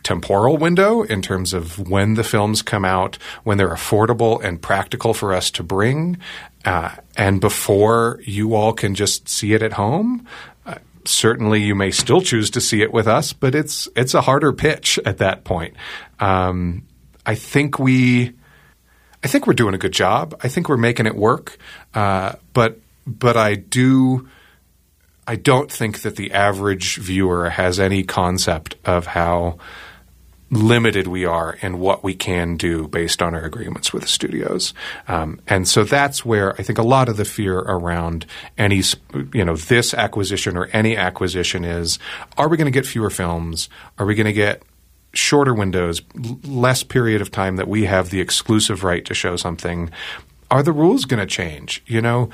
temporal window in terms of when the films come out, when they're affordable and practical for us to bring, and before you all can just see it at home. Certainly you may still choose to see it with us, but it's a harder pitch at that point. I think we're doing a good job. I think we're making it work. But I don't think that the average viewer has any concept of how limited we are in what we can do based on our agreements with the studios. And so that's where I think a lot of the fear around any, this acquisition or any acquisition is, are we going to get fewer films? Are we going to get shorter windows, less period of time that we have the exclusive right to show something? Are the rules going to change?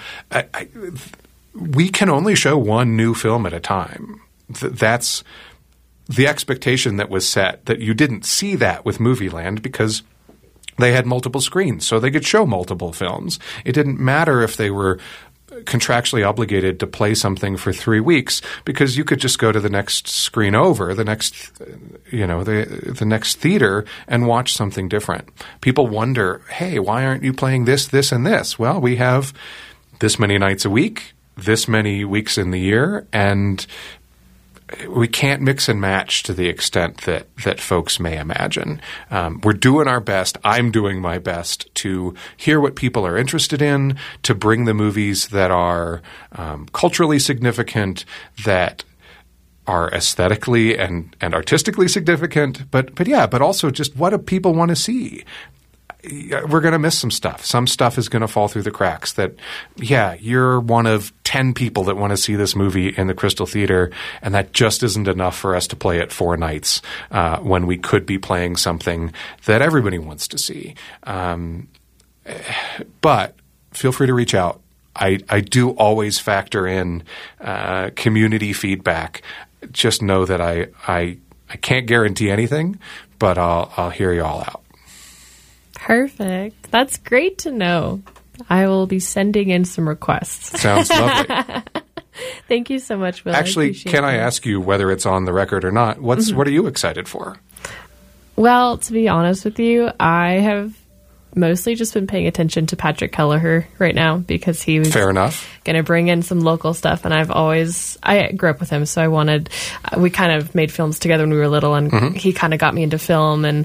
We can only show one new film at a time. That's the expectation that was set, that you didn't see that with Movieland because they had multiple screens, so they could show multiple films. It didn't matter if they were contractually obligated to play something for 3 weeks because you could just go to the next screen over, the next theater and watch something different. People wonder, hey, why aren't you playing this, this, and this? Well, we have this many nights a week, this many weeks in the year, and we can't mix and match to the extent that folks may imagine. We're doing our best. I'm doing my best to hear what people are interested in, to bring the movies that are culturally significant, that are aesthetically and artistically significant, but also just what do people want to see? We're going to miss some stuff. Some stuff is going to fall through the cracks that, you're one of 10 people that want to see this movie in the Crystal Theater, and that just isn't enough for us to play it 4 nights when we could be playing something that everybody wants to see. But feel free to reach out. I do always factor in community feedback. Just know that I can't guarantee anything, but I'll hear you all out. Perfect. That's great to know. I will be sending in some requests. Sounds lovely. Thank you so much, Will. Actually, can I ask you whether it's on the record or not? What are you excited for? Well, to be honest with you, I have mostly just been paying attention to Patrick Kelleher right now because he was fair enough going to bring in some local stuff, and I grew up with him, so we kind of made films together when we were little, and he kind of got me into film, and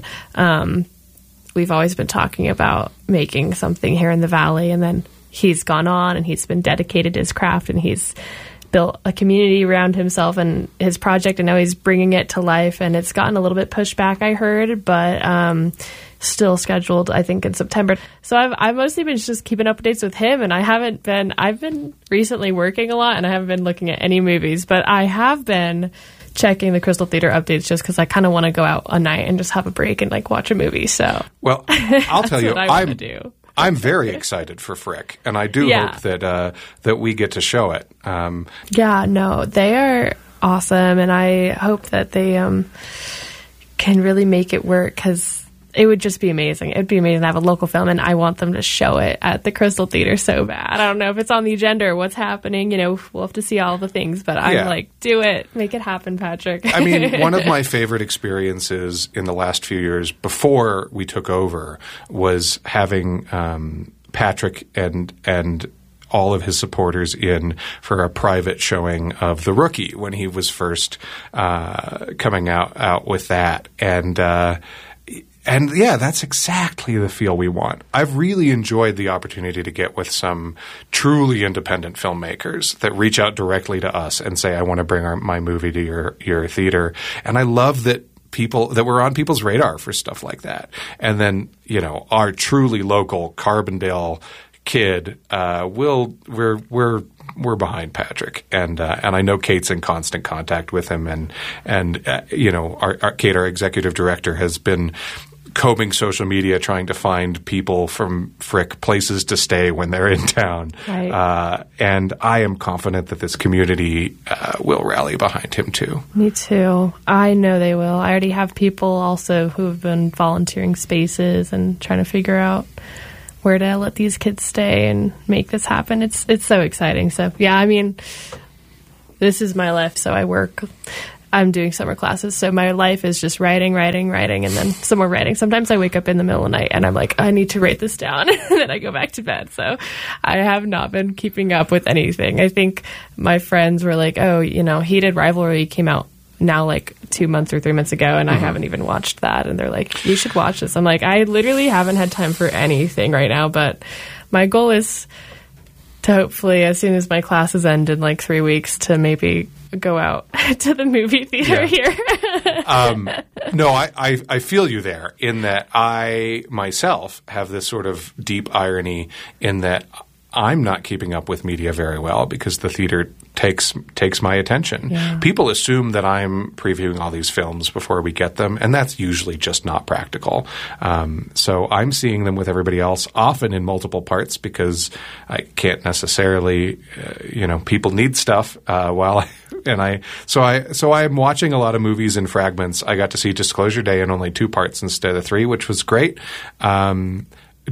we've always been talking about making something here in the Valley, and then he's gone on and he's been dedicated to his craft, and he's built a community around himself and his project, and now he's bringing it to life, and it's gotten a little bit pushed back, I heard, but still scheduled, I think, in September. So I've mostly been just keeping updates with him, and I've been recently working a lot, and I haven't been looking at any movies, but I have been checking the Crystal Theater updates just because I kind of want to go out a night and just have a break and watch a movie. So, well, I'll tell you, I'm very Okay. excited for Frick, and I do hope that we get to show it. They are awesome, and I hope that they can really make it work because it would just be amazing. It would be amazing to have a local film, and I want them to show it at the Crystal Theater so bad. I don't know if it's on the agenda or what's happening. We'll have to see all the things, but I'm like, do it. Make it happen, Patrick. I mean, one of my favorite experiences in the last few years before we took over was having Patrick and all of his supporters in for a private showing of The Rookie when he was first coming out with that. And that's exactly the feel we want. I've really enjoyed the opportunity to get with some truly independent filmmakers that reach out directly to us and say, I want to bring my movie to your theater. And I love that we're on people's radar for stuff like that. And then, our truly local Carbondale kid, we're behind Patrick, and I know Kate's in constant contact with him, and Kate, our executive director, has been combing social media trying to find people from Frick places to stay when they're in town. Right. And I am confident that this community will rally behind him too. Me too. I know they will. I already have people also who have been volunteering spaces and trying to figure out where to let these kids stay and make this happen. It's so exciting. So, this is my life. So I work I'm doing summer classes, so my life is just writing, and then some more writing. Sometimes I wake up in the middle of the night and I'm like, I need to write this down, and then I go back to bed. So I have not been keeping up with anything. I think my friends were like, oh, Heated Rivalry came out now like 2 months or 3 months ago, and I haven't even watched that. And they're like, you should watch this. I'm like, I literally haven't had time for anything right now, but my goal is to hopefully, as soon as my classes end in like 3 weeks, to maybe go out to the movie theater here. No, I feel you there in that I myself have this sort of deep irony in that I'm not keeping up with media very well because the theater takes my attention. Yeah. People assume that I'm previewing all these films before we get them, and that's usually just not practical. So I'm seeing them with everybody else, often in multiple parts because I can't necessarily, people need stuff So I'm watching a lot of movies in fragments. I got to see Disclosure Day in only 2 parts instead of 3, which was great. I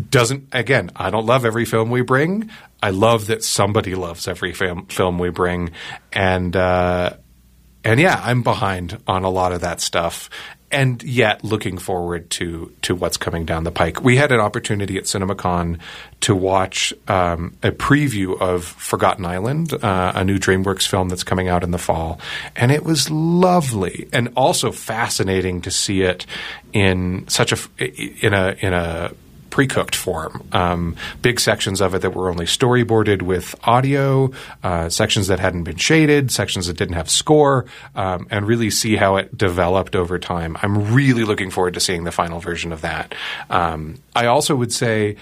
don't love every film we bring. I love that somebody loves every film we bring. And yeah, I'm behind on a lot of that stuff. And yet looking forward to what's coming down the pike. We had an opportunity at CinemaCon to watch a preview of Forgotten Island, a new DreamWorks film that's coming out in the fall. And it was lovely and also fascinating to see it in such in a pre-cooked form. Big sections of it that were only storyboarded with audio, sections that hadn't been shaded, sections that didn't have score, and really see how it developed over time. I'm really looking forward to seeing the final version of that. I also would say,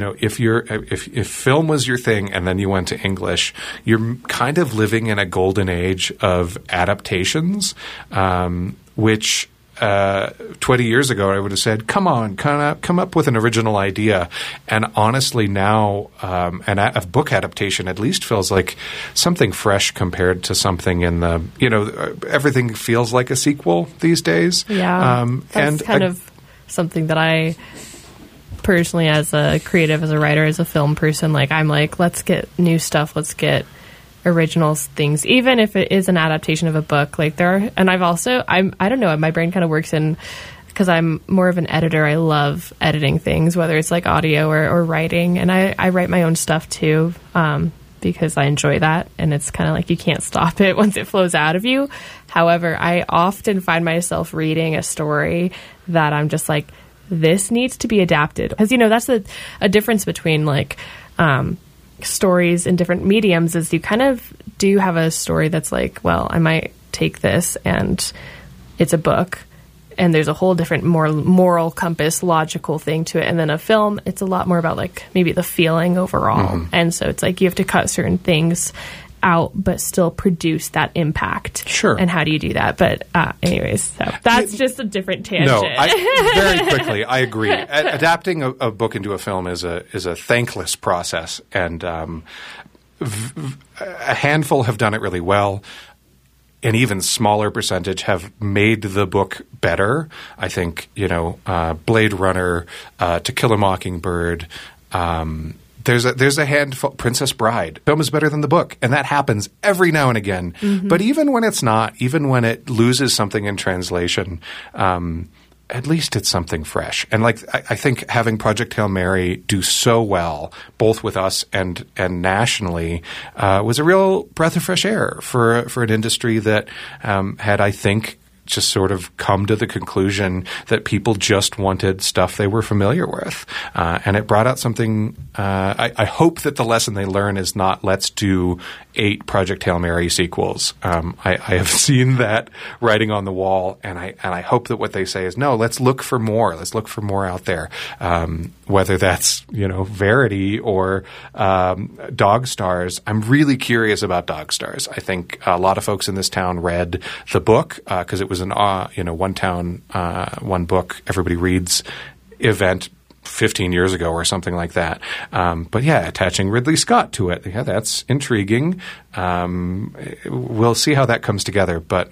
if film was your thing and then you went to English, you're kind of living in a golden age of adaptations, which 20 years ago, I would have said, come on, come up with an original idea. And honestly, now a book adaptation at least feels like something fresh compared to something in the, everything feels like a sequel these days. Yeah, that's kind of something that I personally, as a creative, as a writer, as a film person, I'm like, let's get new stuff, let's get original things, even if it is an adaptation of a book. I don't know, my brain kind of works in, because I'm more of an editor. I love editing things, whether it's like audio or writing, and I write my own stuff too, because I enjoy that, and it's kind of like you can't stop it once it flows out of you. However, I often find myself reading a story that I'm just like, this needs to be adapted, because that's a difference between stories in different mediums. Is you kind of do have a story that's like, well, I might take this and it's a book and there's a whole different more moral compass, logical thing to it, and then a film, it's a lot more about maybe the feeling overall. And so it's like you have to cut certain things out but still produce that impact. Sure. And how do you do that? But anyways, so that's just a different tangent. No, very quickly, I agree. Adapting a book into a film is a thankless process, and a handful have done it really well. An even smaller percentage have made the book better. I think, Blade Runner, To Kill a Mockingbird, There's a handful. Princess Bride. Film is better than the book, and that happens every now and again. Mm-hmm. But even when it's not, even when it loses something in translation, at least it's something fresh. And I think having Project Hail Mary do so well, both with us and nationally, was a real breath of fresh air for an industry that had, I think, just sort of come to the conclusion that people just wanted stuff they were familiar with. And it brought out something I hope that the lesson they learn is not let's do 8 Project Hail Mary sequels. I have seen that writing on the wall, and I hope that what they say is, no, let's look for more. Let's look for more out there. Whether that's, Verity or Dog Stars. I'm really curious about Dog Stars. I think a lot of folks in this town read the book because it was an one town, one book, everybody reads event 15 years ago or something like that. But yeah, attaching Ridley Scott to it, yeah, that's intriguing. We'll see how that comes together. But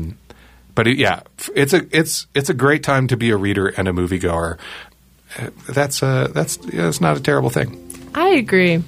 it's a great time to be a reader and a moviegoer. That's not a terrible thing. I agree.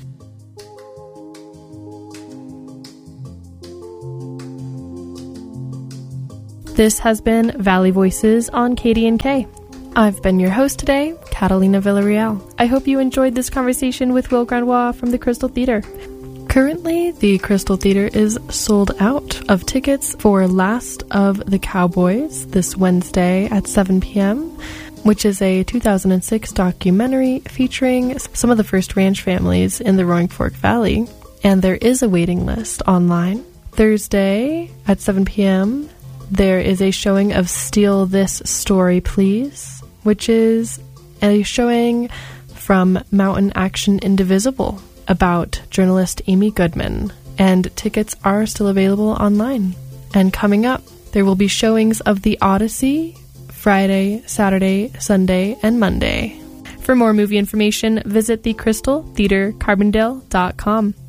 This has been Valley Voices on KDNK. I've been your host today, Catalina Villarreal. I hope you enjoyed this conversation with Will Grandois from the Crystal Theater. Currently, the Crystal Theater is sold out of tickets for Last of the Cowboys this Wednesday at 7 p.m., which is a 2006 documentary featuring some of the first ranch families in the Roaring Fork Valley. And there is a waiting list online. Thursday at 7 p.m., there is a showing of Steal This Story, Please, which is a showing from Mountain Action Indivisible about journalist Amy Goodman, and tickets are still available online. And coming up, there will be showings of The Odyssey Friday, Saturday, Sunday, and Monday. For more movie information, visit thecrystaltheatrecarbondale.com.